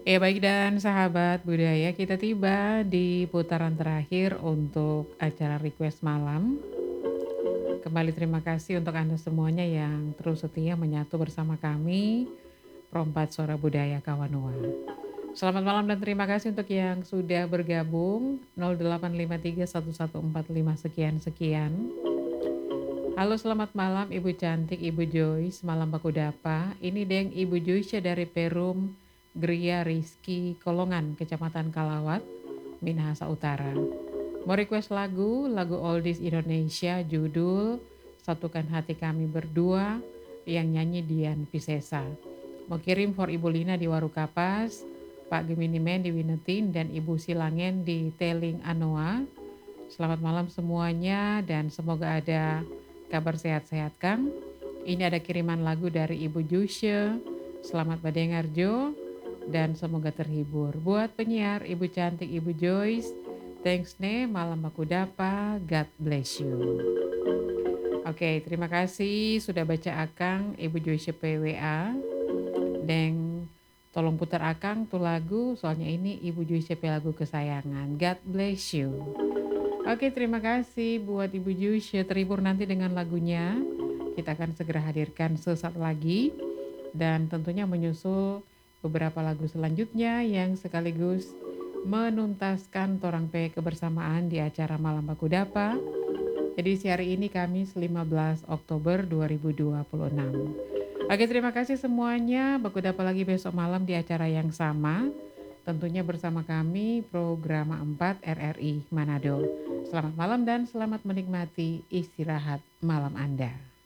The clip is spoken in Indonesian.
Ya baik dan sahabat budaya, kita tiba di putaran terakhir untuk acara request malam. Kembali terima kasih untuk Anda semuanya yang terus setia menyatu bersama kami, Perompak Suara Budaya Kawanua. Selamat malam dan terima kasih untuk yang sudah bergabung 08531145 sekian-sekian. Halo selamat malam Ibu Cantik, Ibu Joyce, malam Baku Dapa. Ini Deng Ibu Joyce dari Perum, Gria Rizky, Kolongan, Kecamatan Kalawat, Minahasa Utara. Mau request lagu oldies Indonesia, judul Satukan Hati Kami Berdua, yang nyanyi Dian Piscesa. Mau kirim for Ibu Lina di Waru Kapas, Pak Gemini Men di Winetin, dan Ibu Silangen di Teling Anoa. Selamat malam semuanya dan semoga ada kabar sehat-sehat Kang. Ini ada kiriman lagu dari Ibu Jusye. Selamat mendengar Jo dan semoga terhibur. Buat penyiar Ibu Cantik Ibu Joyce, thanks nih malam aku dapa. God bless you. Oke, terima kasih sudah baca Akang Ibu Joyce PWA. Dan tolong putar Akang tuh lagu soalnya ini Ibu Joyce lagu kesayangan. God bless you. Oke, terima kasih buat Ibu Jusye. Terhibur nanti dengan lagunya. Kita akan segera hadirkan sesaat lagi. Dan tentunya menyusul beberapa lagu selanjutnya yang sekaligus menuntaskan Torang Pe kebersamaan di acara Malam Baku Dapa. Edisi hari ini Kamis 15 Oktober 2026. Oke, terima kasih semuanya. Baku Dapa lagi besok malam di acara yang sama. Tentunya bersama kami Program 4 RRI Manado. Selamat malam dan selamat menikmati istirahat malam Anda.